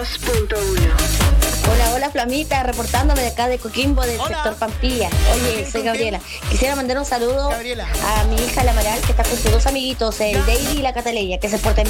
Hola, hola Flamita, reportándome de acá de Coquimbo, del sector Pampilla. Oye, soy Gabriela. Quisiera mandar un saludo a mi hija la Amaral, que está con sus dos amiguitos, el David y la Cataleya, que se porten